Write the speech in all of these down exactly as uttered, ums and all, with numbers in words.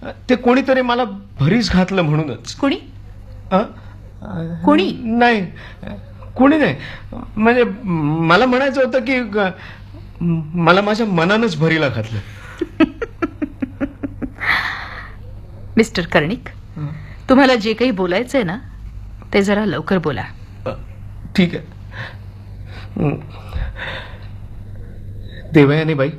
ते कोणीतरी मला भरीस घातलं म्हणूनच. कोणी? अ? कोणी? नाही, कोणी नाही. म्हणजे मला म्हणायचं होतं की मला माझ्या मनानंच भरीला घातलं. मिस्टर कर्णिक, तुम्हाला जे काही बोलायचंय ना ते जरा लवकर बोला. ठीक आहे. देवयानी बाई,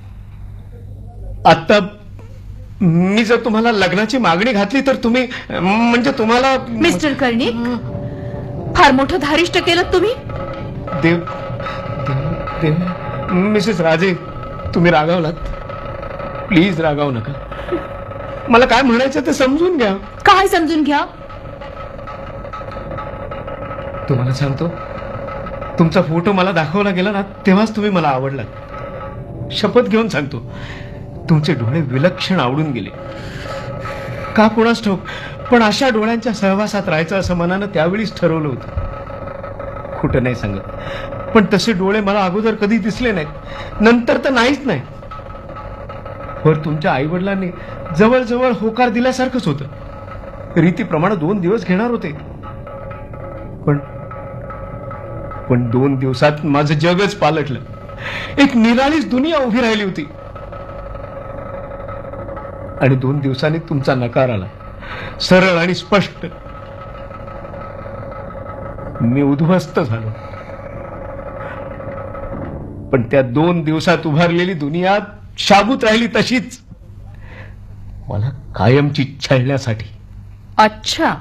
आता मी जर तुम्हाला लग्नाची मागणी घातली तर तुम्ही, म्हणजे तुम्हाला. मिस्टर कर्णिक, फार मोठं धारिष्ट केलं तुम्ही. देव, देव, देव मिसेस राजे, तुम्ही रागावलात. प्लीज रागावू नका. मला काय म्हणायचं ते समजून घ्या. काय समजून घ्या? तुम्हाला सांगतो, तुमचा फोटो मला दाखवला गेला ना तेव्हाच तुम्ही मला आवडलात. शपथ घेऊन सांगतो, तुमचे डोळे विलक्षण आवडून गेले. का कोणास ठाऊक, पण अशा डोळ्यांच्या सहवासात राहायचं असं मनानं त्यावेळीच ठरवलं होतं. खोटं नाही सांगत, पण तसे डोळे मला अगोदर कधी दिसले नाहीत, नंतर तर नाहीच नाही. वर तुमच्या आई वडिलांनी जवळजवळ होकार दिल्यासारखंच होतं. रीतीप्रमाणे दोन दिवस घेणार होते, पण पण दोन दिवसात माझं जगच पालटलं. एक निराळीच दुनिया उभी राहिली होती. आणि दोन दिवसांनी तुमचा नकार आला, सरळ आणि स्पष्ट. मी उद्ध्वस्त झालो. पण त्या दोन दिवसात उभारलेली दुनिया शाबूत राहिली तशीच, मला कायमची छळण्यासाठी. अच्छा,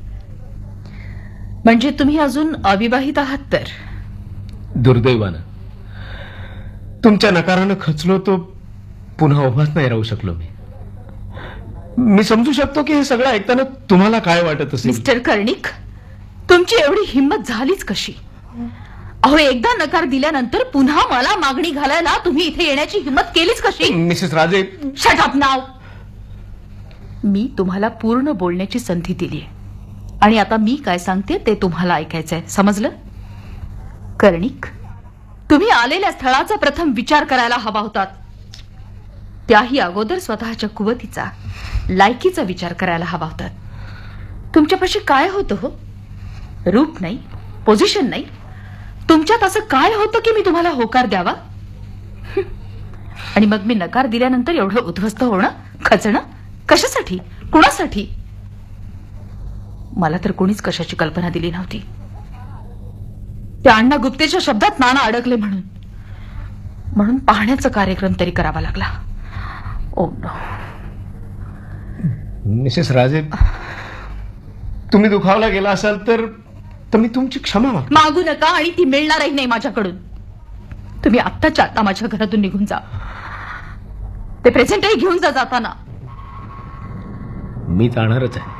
म्हणजे तुम्ही अजून अविवाहित आहात तर? दुर्दैवानं तुमच्या नकारानं खचलो तो पुन्हा उभाच नाही राहू शकलो मी. मी समजू शकतो की हे सगळं ऐकताना तुम्हाला काय वाटत असेल. मिस्टर कर्णिक, तुमची एवढी हिंमत झालीच कशी? अहो, एकदा नकार दिल्यानंतर पुन्हा मला मागणी घालायला तुम्ही इथे येण्याची हिंमत केलीच कशी? मिसेस राजे, शट अप नाव. मी तुम्हाला पूर्ण बोलण्याची संधी दिली आहे आणि आता मी काय सांगते ते तुम्हाला ऐकायचंय, समजलं? कर्णिक, तुम्ही आलेल्या स्थळाचा प्रथम विचार करायला हवा होता. त्याही अगोदर स्वतःच्या कुवतीचा, लायकीचा विचार करायला हवा होता. तुमच्यापाशी काय होतं हो? रूप नाही, पोझिशन नाही. तुमच्यात असं काय होतं की मी तुम्हाला होकार द्यावा? आणि मग मी नकार दिल्यानंतर एवढं उद्ध्वस्त होणं, खचणं कशासाठी, कुणासाठी? मला तर कोणीच कशाची कल्पना दिली नव्हती. त्या अण्णा गुप्तेच्या शब्दात नाना अडकले म्हणून म्हणून पाहण्याचा कार्यक्रम तरी करावा लागला. Oh no. मिसेस राजे, तुम्ही दुखावला गेला असाल तर तर मी तुमची क्षमा मागतो. मागू नका आणि ती मिळणारही नाही माझ्याकडून. तुम्ही आत्ताच्या आत्ता माझ्या घरातून निघून जा. ते प्रेझेंटही घेऊन जा जाताना. मी जाणारच आहे,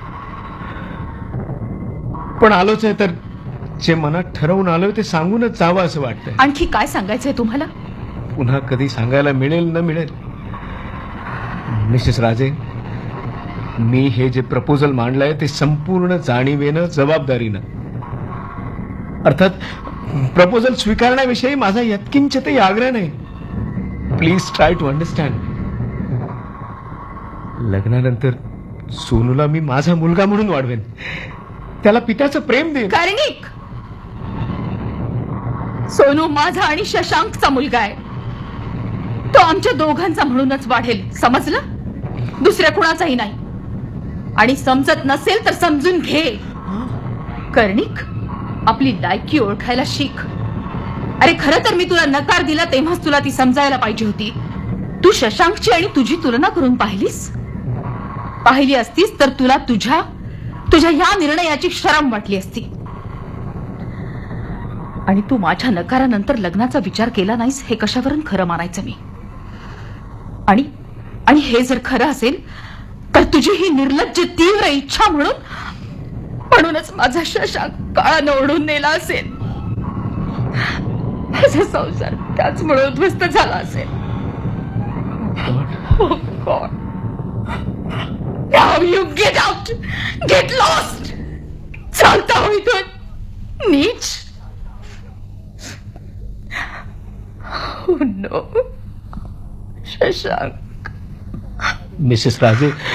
पण आलोच आहे तर जे मनात ठरवून आलोय ते सांगूनच जावं असं वाटतंय. आणखी काय सांगायचंय तुम्हाला? पुन्हा कधी सांगायला मिळेल न मिळेल. मिसेस राजे, मी हे जे प्रपोजल मांडलंय ते संपूर्ण जाणीवेनं, जबाबदारीनं. अर्थात प्रपोजल स्वीकारण्याविषयी माझा यत्किंचितही आग्रह नाही. Please try to understand. लग्नानंतर सोनूला मी माझा मुलगा म्हणून वाढवेन, त्याला पित्याचं प्रेम देईन. कर्णिक, सोनू माझा आणि शशांकचा मुलगा आहे. तो आमच्या दोघांचा म्हणूनच वाढेल, समजलं? दुसऱ्या कुणाचाही नाही. आणि समजत नसेल तर समजून घे. कर्णिक, आपली लायकी ओळखायला शिक. अरे खरं तर मी तुला नकार दिला तेव्हाच तुला ती समजायला पाहिजे होती. तू शशांकची आणि तुझी तुलना करून पाहिलीस? पाहिली असतीस तर तुला तुझ्या तुझ्या ह्या निर्णयाची शरम वाटली असती. आणि तू माझ्या नकारानंतर लग्नाचा विचार केला नाहीस हे कशावरून खरं मानायचं मी? आणि आणि हे जर खरं असेल तर तुझी ही निर्लज्ज तीव्र इच्छा म्हणून म्हणूनच माझा शशांक काळानं ओढून नेला असेल. माझा संसार त्याचमुळे उद्ध्वस्त झाला असेल. Oh God. Now you get out. Get lost. चालता हो इथून, नीच. Oh no. शशांक. मिसेस राजे,